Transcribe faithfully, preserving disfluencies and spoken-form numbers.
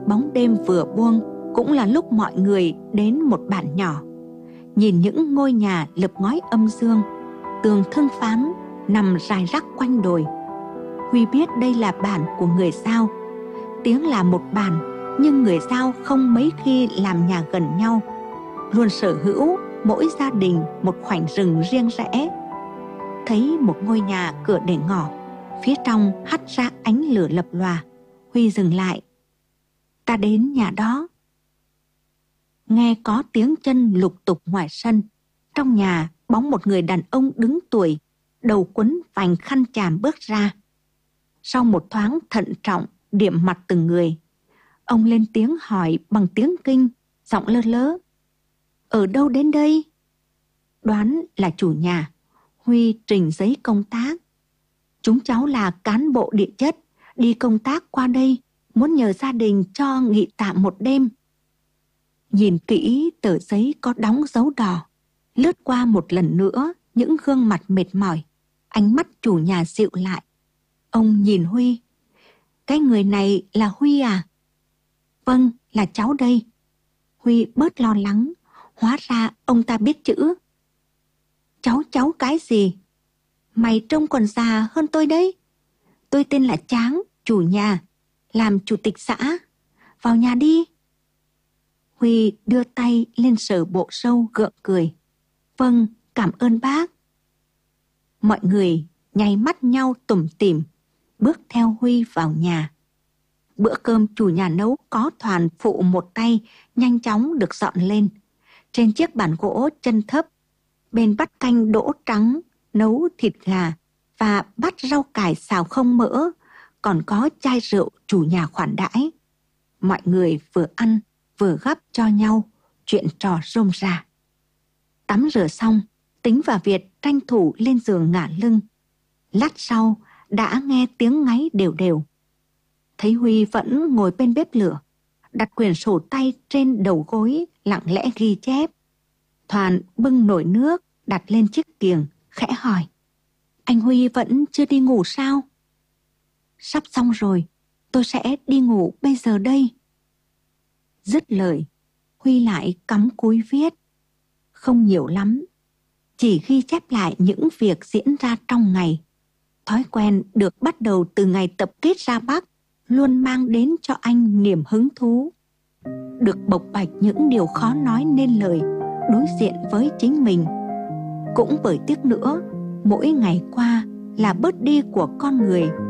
bóng đêm vừa buông cũng là lúc mọi người đến một bản nhỏ. Nhìn những ngôi nhà lợp ngói âm dương, tường thương phán nằm rải rác quanh đồi, Huy biết đây là bản của người Dao. Tiếng là một bản, nhưng người Dao không mấy khi làm nhà gần nhau, luôn sở hữu mỗi gia đình một khoảnh rừng riêng rẽ. Thấy một ngôi nhà cửa để ngỏ, phía trong hắt ra ánh lửa lập lòa, Huy dừng lại. Ta đến nhà đó. Nghe có tiếng chân lục tục ngoài sân. Trong nhà bóng một người đàn ông đứng tuổi, đầu quấn vành khăn chàm bước ra. Sau một thoáng thận trọng điểm mặt từng người, ông lên tiếng hỏi bằng tiếng Kinh, giọng lơ lớ: Ở đâu đến đây? Đoán là chủ nhà, Huy trình giấy công tác. Chúng cháu là cán bộ địa chất, đi công tác qua đây, muốn nhờ gia đình cho nghỉ tạm một đêm. Nhìn kỹ tờ giấy có đóng dấu đỏ, lướt qua một lần nữa những gương mặt mệt mỏi, ánh mắt chủ nhà dịu lại. Ông nhìn Huy: Cái người này là Huy à? Vâng, là cháu đây. Huy bớt lo lắng, hóa ra ông ta biết chữ. Cháu cháu cái gì? Mày trông còn già hơn tôi đấy. Tôi tên là Tráng, chủ nhà, làm chủ tịch xã. Vào nhà đi. Huy đưa tay lên sờ bộ râu gượng cười. Vâng, cảm ơn bác. Mọi người nháy mắt nhau tủm tỉm, bước theo Huy vào nhà. Bữa cơm chủ nhà nấu có Thoàn phụ một tay nhanh chóng được dọn lên. Trên chiếc bàn gỗ chân thấp, bên bát canh đỗ trắng, nấu thịt gà và bát rau cải xào không mỡ, còn có chai rượu chủ nhà khoản đãi. Mọi người vừa ăn vừa gắp cho nhau, chuyện trò rôm rả. Tắm rửa xong, Tính và Việt tranh thủ lên giường ngả lưng. Lát sau đã nghe tiếng ngáy đều đều. Thấy Huy vẫn ngồi bên bếp lửa, đặt quyển sổ tay trên đầu gối lặng lẽ ghi chép. Thoàn bưng nồi nước đặt lên chiếc kiềng, khẽ hỏi: Anh Huy vẫn chưa đi ngủ sao? Sắp xong rồi, tôi sẽ đi ngủ bây giờ đây. Dứt lời, Huy lại cắm cúi viết. Không nhiều lắm, chỉ ghi chép lại những việc diễn ra trong ngày. Thói quen được bắt đầu từ ngày tập kết ra Bắc luôn mang đến cho anh niềm hứng thú. Được bộc bạch những điều khó nói nên lời đối diện với chính mình. Cũng bởi tiếc nữa, mỗi ngày qua là bớt đi của con người